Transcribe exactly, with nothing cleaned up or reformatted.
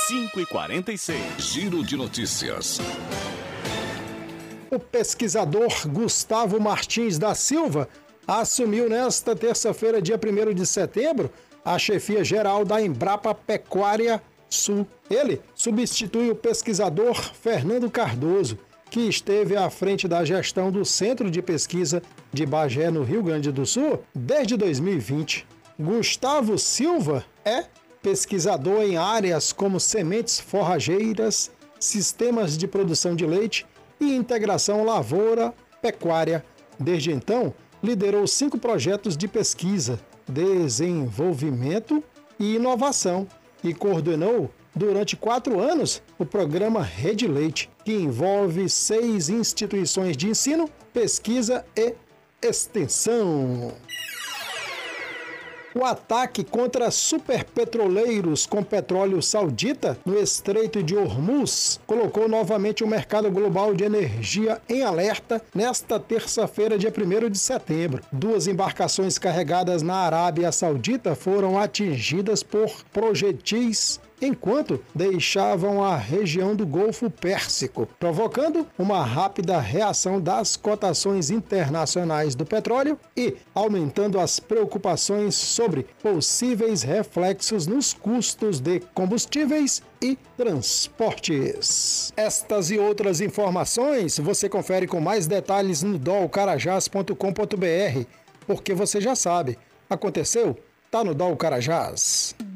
cinco e quarenta e seis. Giro de notícias. O pesquisador Gustavo Martins da Silva assumiu nesta terça-feira, dia primeiro de setembro, a chefia geral da Embrapa Pecuária Sul. Ele substitui o pesquisador Fernando Cardoso, que esteve à frente da gestão do Centro de Pesquisa de Bagé, no Rio Grande do Sul, desde dois mil e vinte. Gustavo Silva é pesquisador em áreas como sementes forrageiras, sistemas de produção de leite e integração lavoura-pecuária. Desde então, liderou cinco projetos de pesquisa, desenvolvimento e inovação e coordenou durante quatro anos o programa Rede Leite, que envolve seis instituições de ensino, pesquisa e extensão. O ataque contra superpetroleiros com petróleo saudita no Estreito de Hormuz colocou novamente o mercado global de energia em alerta nesta terça-feira, dia primeiro de setembro. Duas embarcações carregadas na Arábia Saudita foram atingidas por projetis enquanto deixavam a região do Golfo Pérsico, provocando uma rápida reação das cotações internacionais do petróleo e aumentando as preocupações sobre possíveis reflexos nos custos de combustíveis e transportes. Estas e outras informações você confere com mais detalhes no dol carajás ponto com ponto br, porque você já sabe, aconteceu, tá no Dol Carajás.